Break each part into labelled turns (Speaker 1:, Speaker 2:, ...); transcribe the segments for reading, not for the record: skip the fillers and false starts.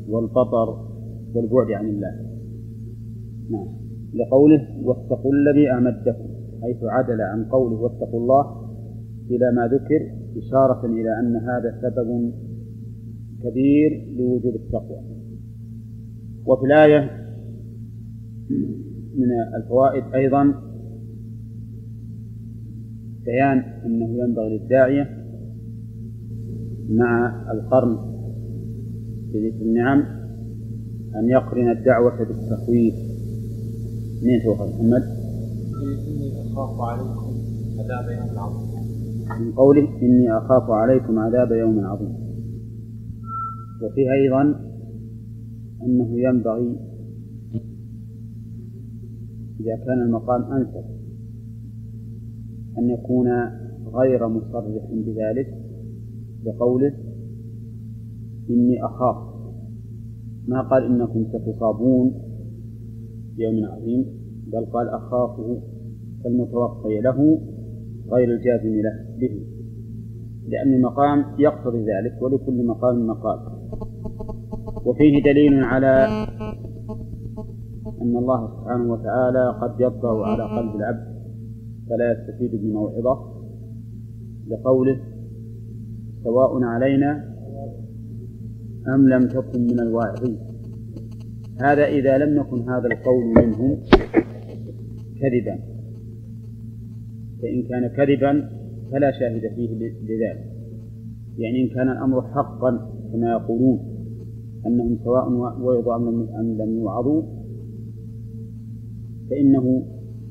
Speaker 1: والبطر والبعد عن الله. نعم. لقوله واتقوا الذي أمدكم، حيث عدل عن قوله واتقوا الله إلى ما ذكر إشارة إلى أن هذا سبب كبير لوجود التقوى. وفي الآية من الفوائد أيضا بيان أنه ينبغي للداعية مع القرن بذكر النعم أن يقرن الدعوة بالتخويف. من توقف محمد؟
Speaker 2: إني أخاف عليكم عذاب يوم عظيم.
Speaker 1: من قوله إني أخاف عليكم عذاب يوم عظيم. وفيه أيضا أنه ينبغي إذا كان المقام أنسب أن يكون غير مصرح بذلك بقوله إني أخاف، ما قال إنكم ستصابون يوم عظيم، بل قال أخافه المتوقي له غير الجازم له به، لأن المقام يقتضي ذلك ولكل مقام مقال. وفيه دليل على أن الله سبحانه وتعالى قد يطبع على قلب العبد فلا يستفيد بموعظة، لقوله سواء علينا أم لم تكن من الواعظين. هذا إذا لم يكن هذا القول منهم كذبا، فإن كان كذبا فلا شاهد فيه لذلك. يعني إن كان الأمر حقا كما يقولون أنهم سواء وعظوا أم لم يوعظوا، فإنه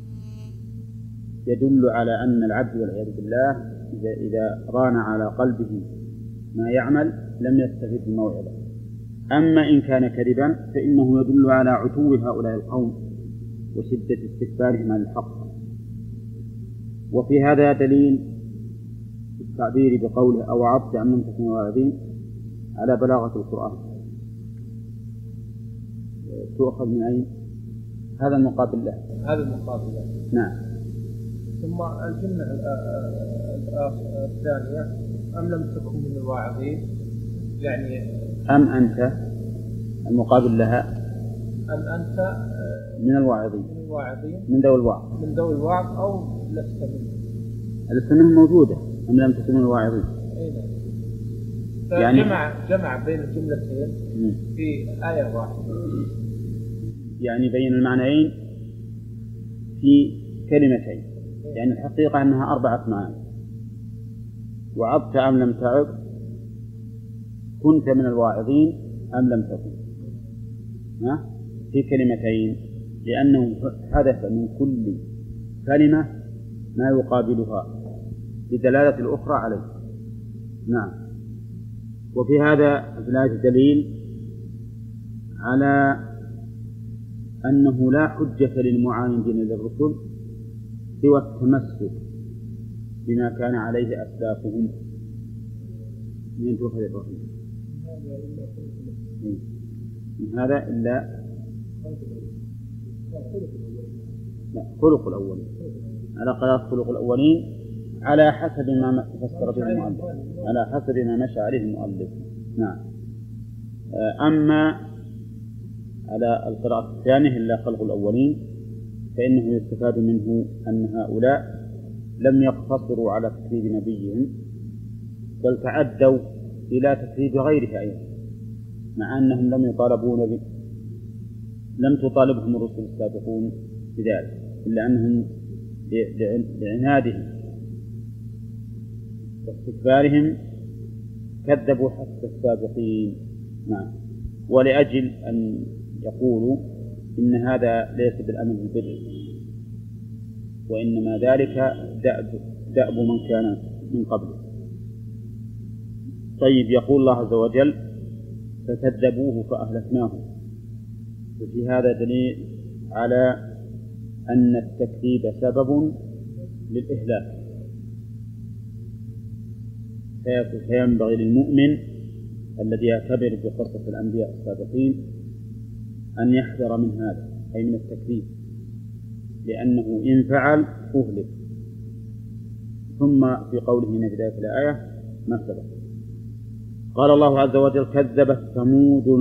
Speaker 1: يدل على أن العبد والعياذ بالله إذا ران على قلبه ما يعمل لم يستفد الموعظة. أما إن كان كذبا فإنه يدل على عتو هؤلاء القوم وشدة استكبارهم عن الحق. وفي هذا دليل التعبير بقوله أوعظت أم لم تكن واعظين على بلاغة القرآن. تؤخذ من أين؟ هذا المقابل له.
Speaker 2: هذا المقابل له.
Speaker 1: نعم.
Speaker 2: ثم الجملة الثانية أم لم تكن من الواعظين، يعني
Speaker 1: أم أنت المقابل لها
Speaker 2: أم أنت
Speaker 1: من الواعظين، من ذوي الوعظ،
Speaker 2: من ذوي الوعظ أو لست منه.
Speaker 1: لست منه موجودة أم لم تكن من الواعظين.
Speaker 2: يعني جمع بين الجملتين في آية واحدة،
Speaker 1: يعني بين المعنيين في كلمتين، يعني الحقيقة أنها 4 معاني. وعظت أم لم تعظ، كنت من الواعظين أم لم تكن، في كلمتين، لأنه حدث من كل كلمة ما يقابلها بدلالة الأخرى عليه. نعم. وفي هذا الآية دليل على أنه لا حجة للمعاندين للرسل سوى التمسك بما كان عليه أسلافهم من توفى الرحيم. من هذا إلا خلق الأولين، على قياس خلق الأولين على حسب ما فسر به المؤلف، على حسب ما مشى عليه المؤلف. نعم. أما على القراءة الثانية إلا خلق الأولين فإنه يستفاد منه أن هؤلاء لم يقتصروا على تكذيب نبيهم، بل تعدوا إلى تكذيب غيره أيضا، مع أنهم لم تطالبهم الرسل السابقون بذلك، إلا أنهم لعنادهم واستكبارهم كذبوا حتى السابقين. نعم. ولأجل أن يقولوا إن هذا ليس بالأمر بالبر، وإنما ذلك دأب من كان من قبله. طيب، يقول الله عز وجل فكذبوه فأهلكناهم. وفي هذا دليل على أن التكذيب سبب للإهلاك، فينبغي للمؤمن الذي يعتبر بقصة الأنبياء السابقين أن يحذر من هذا، أي من التكذيب، لأنه إن فعل أهلك. ثم في قوله هنا في بداية الآية ما سبق، قال الله عز وجل كذبت ثمود